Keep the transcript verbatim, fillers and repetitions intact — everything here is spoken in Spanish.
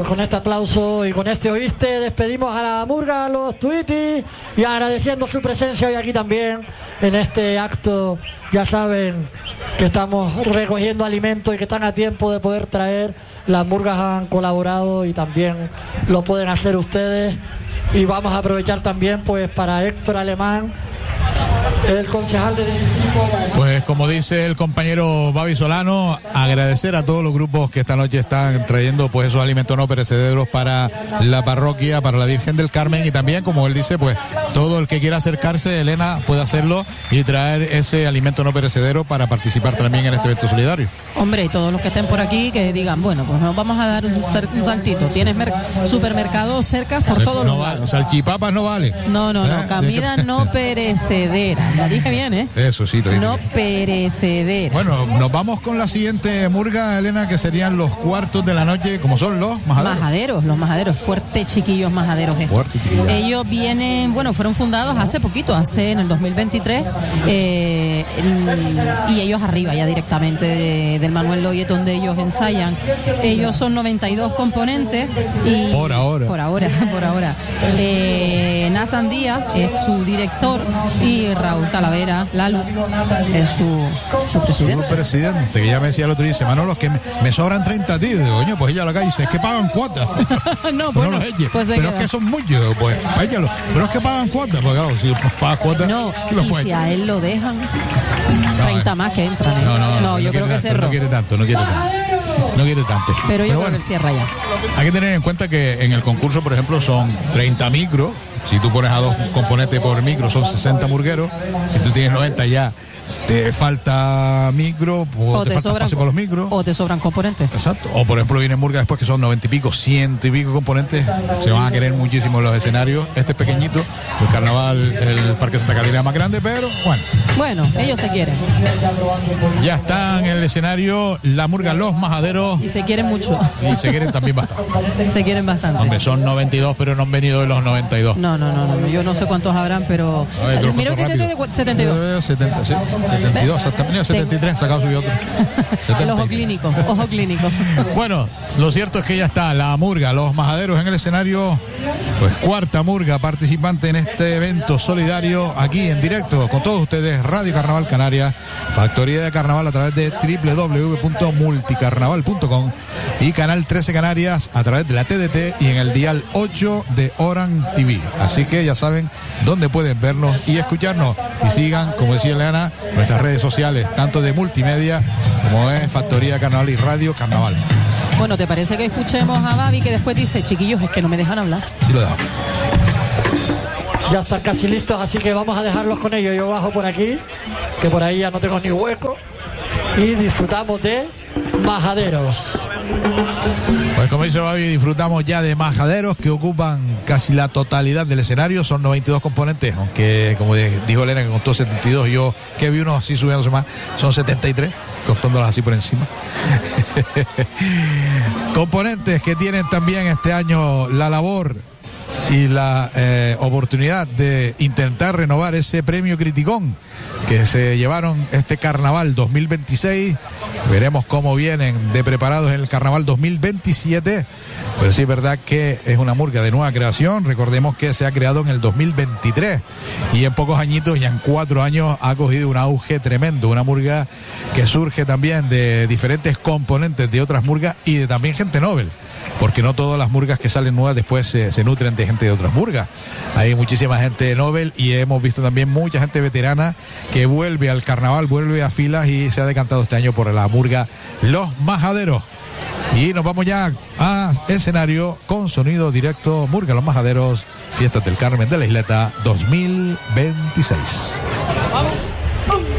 pues con este aplauso y con este oíste despedimos a la murga Los Tweety y agradeciendo su presencia hoy aquí también en este acto. Ya saben que estamos recogiendo alimentos y que están a tiempo de poder traer. Las murgas han colaborado y también lo pueden hacer ustedes. Y vamos a aprovechar también pues para Héctor Alemán, el concejal de distrito. Pues como dice el compañero Babi Solano, agradecer a todos los grupos que esta noche están trayendo pues esos alimentos no perecederos para la parroquia, para la Virgen del Carmen, y también, como él dice, pues todo el que quiera acercarse, Elena, puede hacerlo y traer ese alimento no perecedero para participar también en este evento solidario. Hombre, y todos los que estén por aquí que digan, bueno, pues nos vamos a dar un, un saltito. Tienes mer- supermercados cerca por todos no lugares. Vale, salchipapas no vale. No, no, no, ¿Eh? comida no perecedera. La dije bien, ¿eh? Eso sí, lo dije. No perecedera. Bueno, nos vamos con la siguiente murga, Elena, que serían los cuartos de la noche, como son los majaderos. Majaderos, los majaderos, fuertes chiquillos majaderos. estos. Fuerte, chiquillos. Ellos vienen, bueno, fueron fundados hace poquito, hace en el dos mil veintitrés, eh, el- y ellos arriba ya directamente de- del Manuel Loyet, donde ellos ensayan. Ellos son noventa y dos componentes y Por ahora. Por ahora, por ahora. Eh, Nazan Díaz es su director y Raúl Talavera, Lalu, es su, su presidente. Su presidente, que ya me decía el otro día, dice, Manolo, es que me, me sobran treinta tíos. Digo, coño, pues ella la calle dice, es que pagan cuotas. No, Pues bueno, no los eches. pues se Pero queda. es que son muchos, pues, échalo. Pero es que pagan cuotas, pues claro, si pagas cuotas, No, los y puedes si echar. a él lo dejan, treinta más que entran. ¿eh? No, no, no, yo no creo quiere que tanto, cerró. No quiere tanto, no quiere tanto. No quiere tanto. Pero yo creo bueno, que él cierra ya. hay que tener en cuenta que en el concurso, por ejemplo, son treinta micros. Si tú pones a dos componentes por micro, son sesenta murgueros. Si tú tienes noventa ya, te falta micro, o, O te, te, falta sobran, espacio para los micros. o te sobran componentes. Exacto. O por ejemplo vienen murgas después que son noventa y pico, ciento y pico componentes. Se van a querer muchísimo los escenarios. Este es pequeñito. El carnaval, el Parque Santa Catalina es más grande, pero bueno. Bueno, ellos se quieren. Ya está en el escenario la murga Los Majaderos. Y se quieren mucho. Y se quieren también bastante. Se quieren bastante. Hombre, son noventa y dos, pero no han venido de los noventa y dos. No, no, no, no. Yo no sé cuántos habrán, pero. A ver, te lo Mira, cuento te- te- rápido. te- setenta y dos. setenta, sí, setenta y dos, exactamente. setenta y tres, sacado subió otro. El ojo clínico. Ojo clínico. Bueno, lo cierto es que ya está la murga, Los Majaderos en el escenario, pues cuarta murga participante en este evento solidario, aquí en directo con todos ustedes, Radio Carnaval Canarias, Factoría de Carnaval a través de doble u doble u doble u punto multicarnaval punto com y Canal trece Canarias a través de la T D T y en el dial ocho de Orange T V. Así que ya saben dónde pueden vernos y escucharnos, y sigan, como decía Elena, nuestras redes sociales, tanto de multimedia como es Factoría Carnaval y Radio Carnaval. Bueno, ¿te parece que escuchemos a Babi que después dice, chiquillos, es que no me dejan hablar? Sí lo dejamos. Ya están casi listos, así que vamos a dejarlos con ellos. Yo bajo por aquí, que por ahí ya no tengo ni hueco, y disfrutamos de Majaderos. Pues como dice Babi, disfrutamos ya de Majaderos, que ocupan casi la totalidad del escenario. Son noventa y dos componentes, aunque como dijo Elena que contó setenta y dos, yo que vi unos así subiéndose más, son setenta y tres, contándolas así por encima. Componentes que tienen también este año la labor y la eh, oportunidad de intentar renovar ese premio Criticón que se llevaron este carnaval dos mil veintiséis. Veremos cómo vienen de preparados en el carnaval dos mil veintisiete, pero sí es verdad que es una murga de nueva creación. Recordemos que se ha creado en el dos mil veintitrés y en pocos añitos, ya en cuatro años, ha cogido un auge tremendo. Una murga que surge también de diferentes componentes de otras murgas y de también gente novel, porque no todas las murgas que salen nuevas después se, se nutren de gente de otras murgas. Hay muchísima gente novel y hemos visto también mucha gente veterana que vuelve al carnaval, vuelve a filas y se ha decantado este año por la murga Los Majaderos. Y nos vamos ya a escenario con sonido directo, murga Los Majaderos, Fiestas del Carmen de la Isleta dos mil veintiséis.